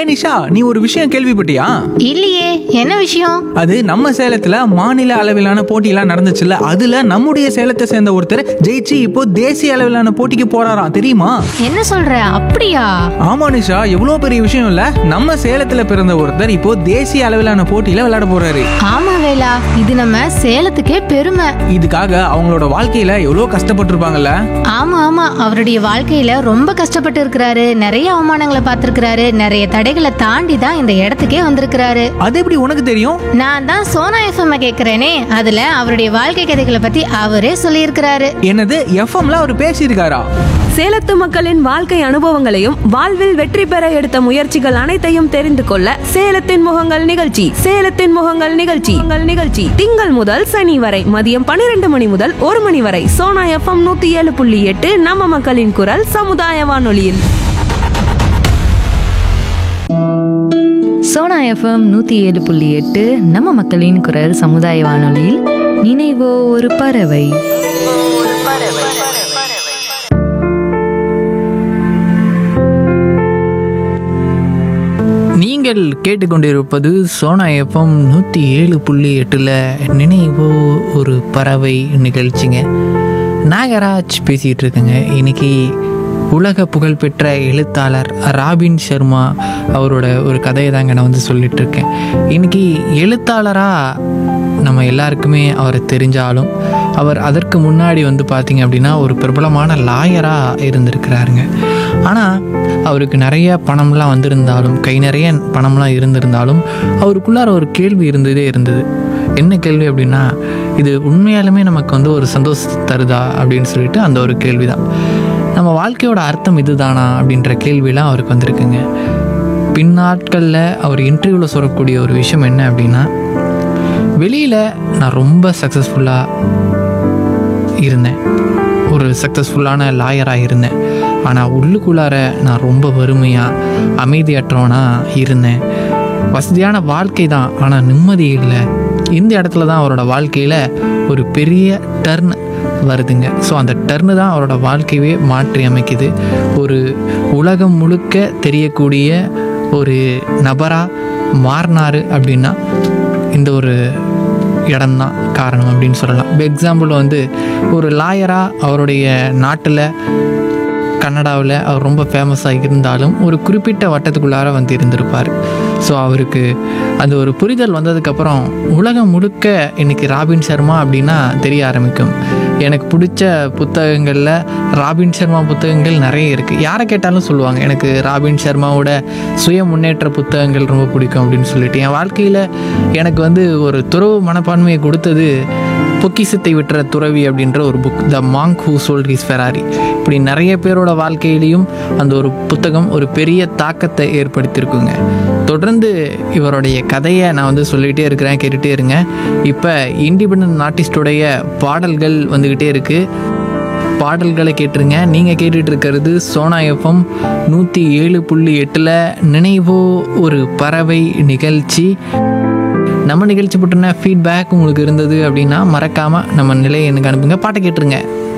நிஷா, நீ ஒரு விஷயம் கேள்விப்பட்டியா? இல்லையே, என்ன விஷயம்? அது நம்ம சேலத்துல மாநில அளவிலான போட்டியெல்லாம் நடந்துச்சுல்ல, அதுல நம்முடைய சேலத்தை சேர்ந்த ஒருத்தர் ஜெயிச்சு இப்போ தேசிய அளவிலான போட்டிக்கு போறாராம், தெரியுமா? என்ன சொல்ற? அப்படியா? ஆமா நிஷா, எவ்வளவு பெரிய விஷயம் இல்ல. நம்ம சேலத்துல பிறந்த ஒருத்தர் இப்போ தேசிய அளவிலான போட்டியில விளையாட போறாரு. ஆமா வேலா, இது நம்ம சேலத்துக்கே பெருமை. இதுக்காக அவங்களோட வாழ்க்கையில எவ்வளவு கஷ்டப்பட்டிருப்பாங்கல்ல. ஆமா ஆமா, அவருடைய வாழ்க்கையில ரொம்ப கஷ்டப்பட்டு இருக்கிறாரு. நிறைய அவமானங்களை பார்த்திருக்கிறாரு. நிறைய தடைகளை தாண்டி தான் இந்த இடத்துக்கே வந்திருக்கிறாரு. அது எப்படி உனக்கு தெரியும்? நான் தான் சோனா எஃப்எம் கேக்குறேனே, அதுல அவருடைய வாழ்க்கை கதைகளை பத்தி அவரே சொல்லியிருக்கிறாரு. என்னது, எஃப்எம்ல அவர் பேசியிருக்காரா? சேலத்து மக்களின் வாழ்க்கை அனுபவங்களையும் வாழ்வில் வெற்றி பெற எடுத்த முயற்சிகள் அனைத்தையும் தெரிந்து கொள்ள சேலத்தின் முகங்கள் நிகழ்ச்சி திங்கள் முதல் சனி வரை மதியம் 12 மணி முதல் 1 மணி வரை சோனா எஃப்எம் 107.8 நம்ம மக்களின் குரல் சமுதாய வானொலியில். சோனா எஃப்எம் 107.8 நம்ம மக்களின் குரல் சமுதாய வானொலியில் நினைவோ ஒரு பறவை. நீங்கள் கேட்டுக்கொண்டிருப்பது சோனா எஃப்எம் 107.8 நினைவோ ஒரு பறவை நிகழ்ச்சிங்க. நாகராஜ் பேசிகிட்டு இருக்கேங்க. இன்னைக்கு உலக புகழ்பெற்ற எழுத்தாளர் ராபின் சர்மா அவரோட ஒரு கதையை தாங்க நான் சொல்லிட்டு இருக்கேன். இன்னைக்கு எழுத்தாளராக நம்ம எல்லாருக்குமே அவரை தெரிஞ்சாலும், அவர் அதற்கு முன்னாடி பார்த்திங்க அப்படின்னா ஒரு பிரபலமான லாயராக இருந்திருக்கிறாருங்க. ஆனால் அவருக்கு நிறைய பணம்லாம் வந்திருந்தாலும், கை நிறைய பணம்லாம் இருந்திருந்தாலும், அவருக்குள்ளார ஒரு கேள்வி இருந்தது. என்ன கேள்வி அப்படின்னா, இது உண்மையாலுமே நமக்கு ஒரு சந்தோஷத்தை தருதா அப்படின்னு சொல்லிட்டு அந்த ஒரு கேள்வி தான். நம்ம வாழ்க்கையோட அர்த்தம் இதுதானா அப்படின்ற கேள்வியெலாம் அவருக்கு வந்திருக்குங்க. பின்னாட்களில் அவர் இன்டர்வியூவில் சொல்லக்கூடிய ஒரு விஷயம் என்ன அப்படின்னா, வெளியில் நான் ரொம்ப சக்ஸஸ்ஃபுல்லாக இருந்தேன், ஒரு சக்ஸஸ்ஃபுல்லான லாயராக இருந்தேன். ஆனால் உள்ளுக்குள்ளார நான் ரொம்ப வறுமையாக அமைதியற்றவனாக இருந்தேன். வசதியான வாழ்க்கை தான், ஆனால் நிம்மதி இல்லை. இந்த இடத்துல தான் அவரோட வாழ்க்கையில் ஒரு பெரிய டர்ன் வருதுங்க. ஸோ அந்த டர்னு தான் அவரோட வாழ்க்கையே மாற்றி அமைக்குது. ஒரு உலகம் முழுக்க தெரியக்கூடிய ஒரு நபராக மாறினார் அப்படின்னா இந்த ஒரு இடம்தான் காரணம் அப்படின்னு சொல்லலாம். எக்ஸாம்பிள் ஒரு லாயராக அவருடைய நாட்டில் கனடாவில் அவர் ரொம்ப ஃபேமஸாக இருந்தாலும் ஒரு குறிப்பிட்ட வட்டத்துக்குள்ளார இருந்திருப்பார். ஸோ அவருக்கு அந்த ஒரு புரிதல் வந்ததுக்கப்புறம் உலகம் முழுக்க இன்றைக்கி ராபின் சர்மா அப்படின்னா தெரிய ஆரம்பிக்கும். எனக்கு பிடிச்ச புத்தகங்களில் ராபின் சர்மா புத்தகங்கள் நிறைய இருக்குது. யாரை கேட்டாலும் சொல்லுவாங்க, எனக்கு ராபின் சர்மாவோட சுய முன்னேற்ற புத்தகங்கள் ரொம்ப பிடிக்கும் அப்படின்னு சொல்லிட்டு. என் வாழ்க்கையில் எனக்கு ஒரு துறவு மனப்பான்மையை கொடுத்தது பொக்கிஷத்தை விட்டுற துறவி அப்படின்ற ஒரு book, the Monk who sold his Ferrari. இப்படி நிறைய பேரோட வாழ்க்கையிலையும் அந்த ஒரு புத்தகம் ஒரு பெரிய தாக்கத்தை ஏற்படுத்தியிருக்குங்க. தொடர்ந்து இவருடைய கதையை நான் சொல்லிகிட்டே இருக்கிறேன், கேட்டுகிட்டே இருங்க. இப்போ இண்டிபெண்டன்ட் ஆர்டிஸ்டோடைய பாடல்கள் வந்துக்கிட்டே இருக்குது, பாடல்களை கேட்டுருங்க. நீங்கள் கேட்டுட்டு இருக்கிறது சோனா எஃப்எம் 107.8 நினைவோ ஒரு பறவை நிகழ்ச்சி. நம்ம நிகழ்ச்சி பற்றின ஃபீட்பேக் உங்களுக்கு இருந்தது அப்படின்னா மறக்காமல் நம்ம நிலையை எனக்கு அனுப்புங்க. பாட்டை கேட்டுருங்க.